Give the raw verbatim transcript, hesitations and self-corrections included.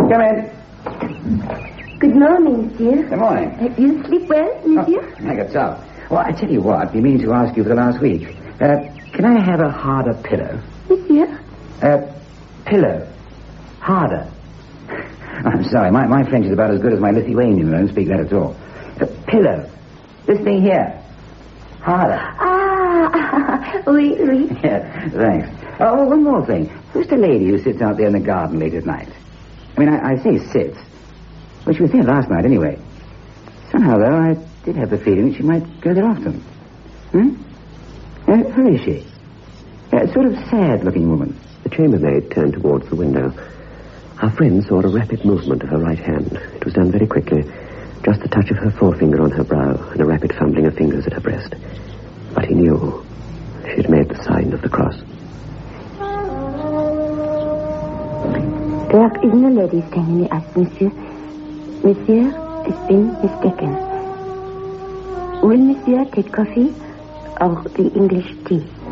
Come in. Good morning, monsieur. Good morning. Uh, you sleep well, monsieur? Oh, I got so. Well, I tell you what, we mean to ask you for the last week. Uh, can I have a harder pillow? Monsieur? Uh, pillow. Harder. I'm sorry, my, my French is about as good as my Lithuanian. I don't speak that at all. A pillow. This thing here. Harder. Ah, oui, oui. Yeah, thanks. Oh, well, one more thing. Who's the lady who sits out there in the garden late at night? I mean, I, I say sits. Well, she was there last night anyway. Somehow, though, I did have the feeling that she might go there often. Hmm? Uh, who is she? A sort of sad-looking woman. The chambermaid turned towards the window. Our friend saw a rapid movement of her right hand. It was done very quickly. Just the touch of her forefinger on her brow and a rapid fumbling of fingers at her breast. But he knew she had made the sign of the cross. There isn't a lady standing near us, monsieur. Monsieur has been mistaken. Will monsieur take coffee or the English tea?